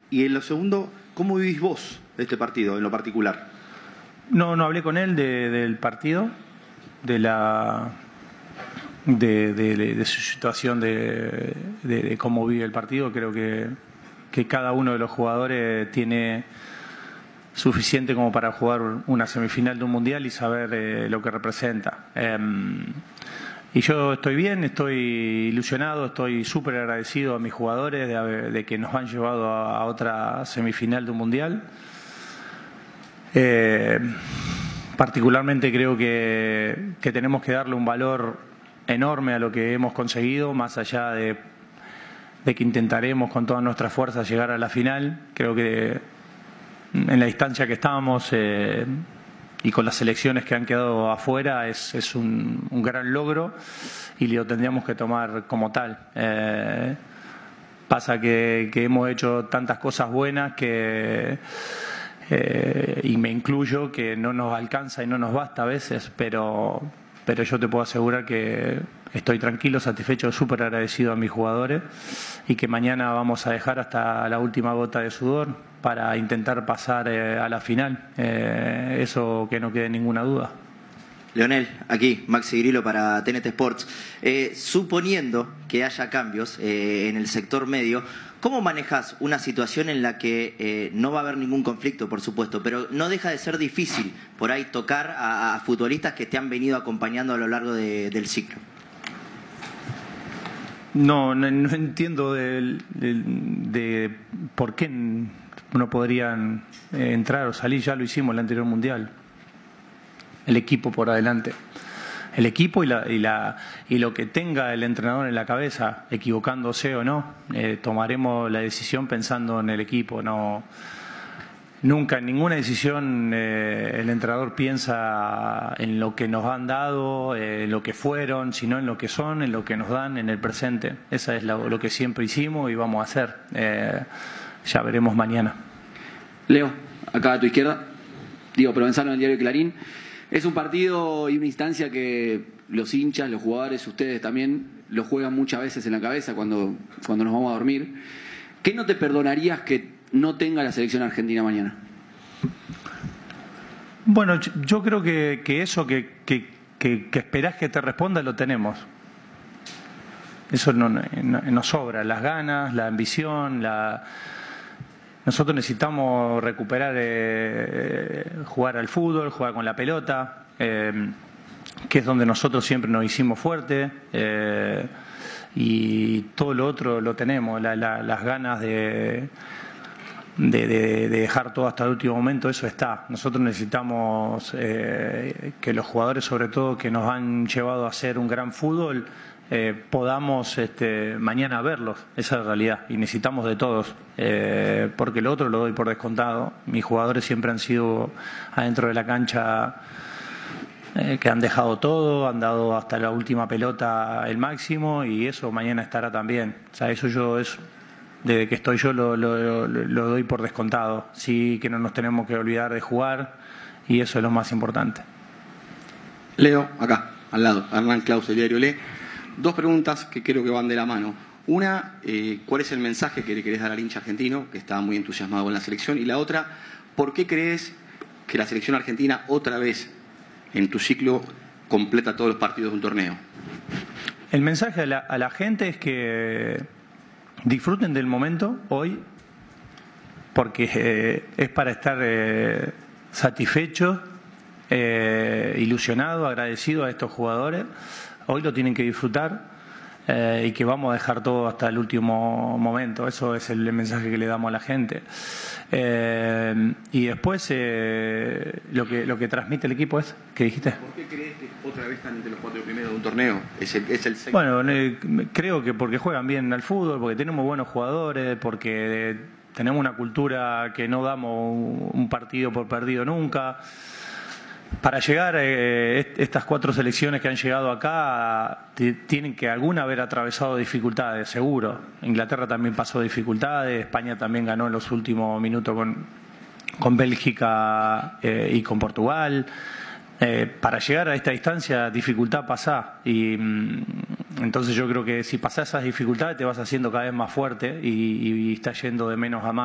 Y en lo segundo, ¿cómo vivís vos este partido en lo particular? No hablé con él del partido, de su situación, de cómo vive el partido. Creo que cada uno de los jugadores tiene suficiente como para jugar una semifinal de un mundial y saber lo que representa. Y yo estoy bien, estoy ilusionado, estoy súper agradecido a mis jugadores de que nos han llevado a otra semifinal de un mundial. Particularmente creo que tenemos que darle un valor enorme a lo que hemos conseguido, más allá de que intentaremos con todas nuestras fuerzas llegar a la final. Creo que en la distancia que estábamos y con las selecciones que han quedado afuera es un gran logro y lo tendríamos que tomar como tal. Pasa que hemos hecho tantas cosas buenas y me incluyo, que no nos alcanza y no nos basta a veces, pero yo te puedo asegurar que estoy tranquilo, satisfecho, súper agradecido a mis jugadores y que mañana vamos a dejar hasta la última gota de sudor para intentar pasar a la final. Eso que no quede ninguna duda. Leonel, aquí, Maxi Grillo para TNT Sports. Suponiendo que haya cambios en el sector medio, ¿cómo manejas una situación en la que no va a haber ningún conflicto, por supuesto, pero no deja de ser difícil por ahí tocar a futbolistas que te han venido acompañando a lo largo del ciclo? No entiendo de por qué no podrían entrar o salir. Ya lo hicimos en el anterior mundial. El equipo por adelante. El equipo y lo que tenga el entrenador en la cabeza, equivocándose o no, tomaremos la decisión pensando en el equipo. Nunca en ninguna decisión el entrenador piensa en lo que nos han dado, en lo que fueron, sino en lo que son, en lo que nos dan en el presente. Esa es lo que siempre hicimos y vamos a hacer. Ya veremos mañana. Leo, acá a tu izquierda, Diego Provenzano del diario Clarín. Es un partido y una instancia que los hinchas, los jugadores, ustedes también lo juegan muchas veces en la cabeza cuando nos vamos a dormir. ¿Qué no te perdonarías que no tenga la selección argentina mañana? Bueno, yo creo que eso que esperás que te responda lo tenemos. Eso nos sobra, las ganas, la ambición, Nosotros necesitamos recuperar, jugar al fútbol, jugar con la pelota, que es donde nosotros siempre nos hicimos fuertes, y todo lo otro lo tenemos, las ganas de dejar todo hasta el último momento, eso está. Nosotros necesitamos que los jugadores, sobre todo, que nos han llevado a hacer un gran fútbol, podamos mañana verlos. Esa es la realidad y necesitamos de todos, porque lo otro lo doy por descontado. Mis jugadores siempre han sido adentro de la cancha, que han dejado todo, han dado hasta la última pelota el máximo, y eso mañana estará también. O sea, desde que estoy yo lo doy por descontado. Sí, que no nos tenemos que olvidar de jugar, y eso es lo más importante. Leo, acá, al lado, Hernán Claus, el diario Le. Dos preguntas que creo que van de la mano. Una, ¿cuál es el mensaje que le querés dar al hincha argentino, que está muy entusiasmado con la selección? Y la otra, ¿por qué crees que la selección argentina otra vez en tu ciclo completa todos los partidos de un torneo? El mensaje a la gente es que disfruten del momento hoy, porque es para estar satisfechos, ilusionados, agradecidos a estos jugadores. Hoy lo tienen que disfrutar, y que vamos a dejar todo hasta el último momento. Eso es el mensaje que le damos a la gente. Y después lo que transmite el equipo es... ¿Qué dijiste? ¿Por qué crees que otra vez están entre los 4 primeros de un torneo? Es el Bueno, creo que porque juegan bien al fútbol, porque tenemos buenos jugadores, porque tenemos una cultura que no damos un partido por perdido nunca. Para llegar estas 4 selecciones que han llegado acá tienen que alguna haber atravesado dificultades, seguro. Inglaterra también pasó dificultades, España también ganó en los últimos minutos con Bélgica y con Portugal. Para llegar a esta distancia, dificultad pasa, y entonces yo creo que si pasás esas dificultades te vas haciendo cada vez más fuerte y estás yendo de menos a más.